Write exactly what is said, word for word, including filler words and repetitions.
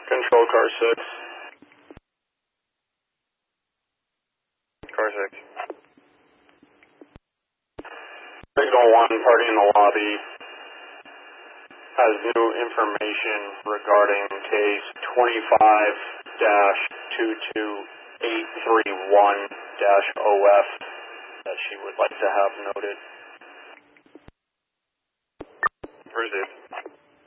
Control car six. Car six. Signal one, party in the lobby, has new information regarding case twenty-five dash two two eight three one dash O F that she would like to have noted. Where is it?